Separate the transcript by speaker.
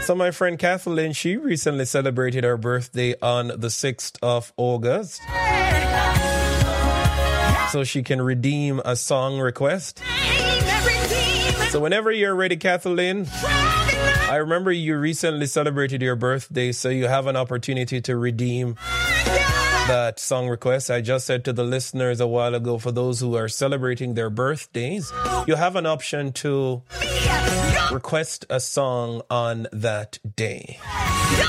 Speaker 1: So my friend Kathleen, she recently celebrated her birthday on the 6th of August. So she can redeem a song request. So whenever you're ready, Kathleen, I remember you recently celebrated your birthday, so you have an opportunity to redeem that song request. I just said to the listeners a while ago, for those who are celebrating their birthdays, you have an option to request a song on that day.